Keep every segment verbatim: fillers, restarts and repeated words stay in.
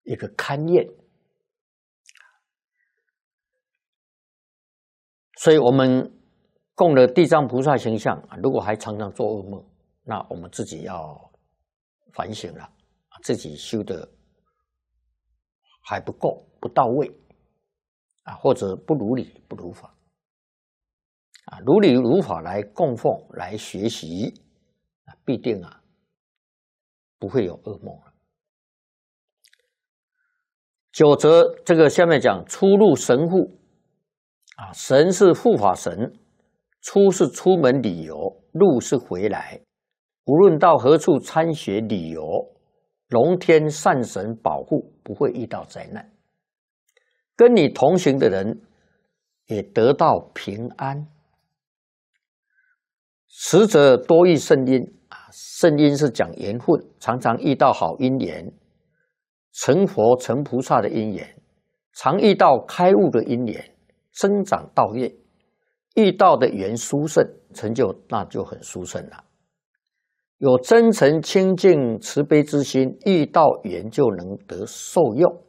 一个勘验。所以，我们供了地藏菩萨形象，如果还常常做噩梦，那我们自己要反省了，自己修的还不够，不到位啊，或者不如理不如法啊，如理如法来供奉来学习，啊，必定啊不会有噩梦了。九则这个下面讲出入神护啊，神是护法神，出是出门理由，入是回来。无论到何处参学理由，龙天善神保护，不会遇到灾难。跟你同行的人也得到平安。实则多遇圣因啊，圣因是讲缘分，常常遇到好因缘，成佛成菩萨的因缘，常遇到开悟的因缘，增长道业，遇到的缘殊胜，成就那就很殊胜了。有真诚清净慈悲之心，遇到缘就能得受用。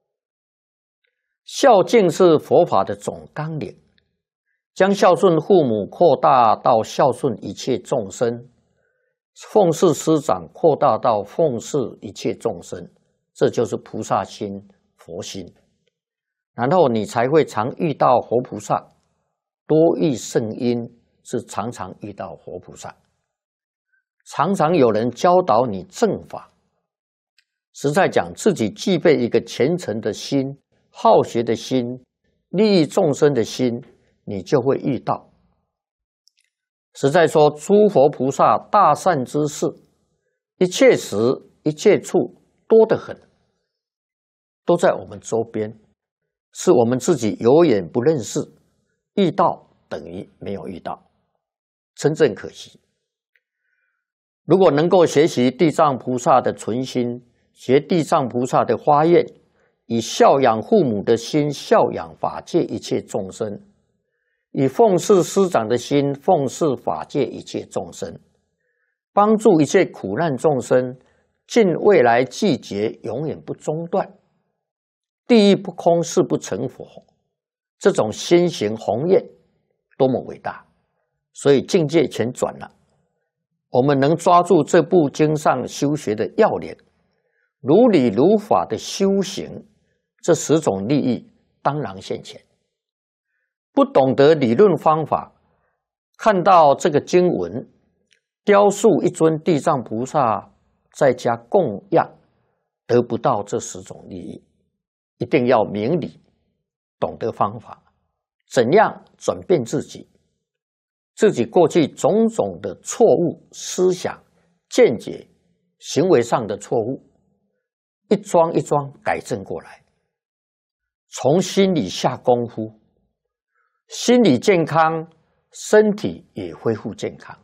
孝敬是佛法的总纲领，将孝顺父母扩大到孝顺一切众生，奉事师长扩大到奉事一切众生，这就是菩萨心、佛心。然后你才会常遇到活菩萨，多遇圣因是常常遇到活菩萨，常常有人教导你正法。实在讲，自己具备一个虔诚的心、好学的心、利益众生的心，你就会遇到。实在说，诸佛菩萨大善之事，一切时一切处多得很，都在我们周边，是我们自己有眼不认识，遇到等于没有遇到，真正可惜。如果能够学习地藏菩萨的纯心，学地藏菩萨的发愿，以孝养父母的心孝养法界一切众生，以奉事师长的心奉事法界一切众生，帮助一切苦难众生，尽未来季节永远不中断，地狱不空，誓不成佛。这种心行宏愿多么伟大！所以境界全转了。我们能抓住这部经上修学的要领，如理如法的修行，这十种利益当然现前。不懂得理论方法，看到这个经文雕塑一尊地藏菩萨在家供养，得不到这十种利益。一定要明理，懂得方法，怎样转变自己，自己过去种种的错误思想、见解、行为上的错误，一桩一桩改正过来，从心里下功夫，心理健康，身体也恢复健康。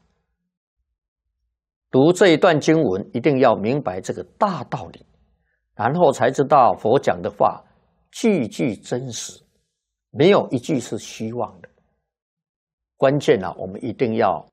读这一段经文，一定要明白这个大道理，然后才知道佛讲的话句句真实，没有一句是虚妄的。关键啊，我们一定要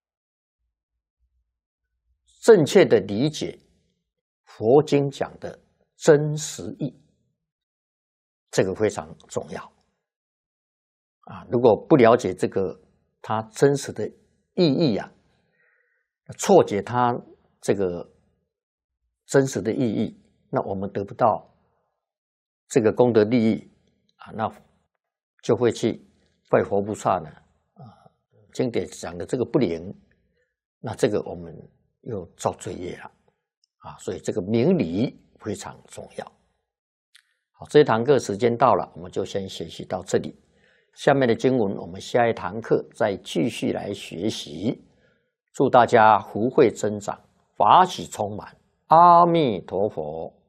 正确的理解佛经讲的真实义，这个非常重要啊！如果不了解这个它真实的意义啊，错解它这个真实的意义，那我们得不到这个功德利益啊，那就会去拜佛菩萨呢啊，经典讲的这个不灵，那这个我们又造罪业了啊，所以这个明理非常重要。好，这一堂课时间到了，我们就先学习到这里。下面的经文我们下一堂课再继续来学习。祝大家福慧增长，法喜充满。阿弥陀佛。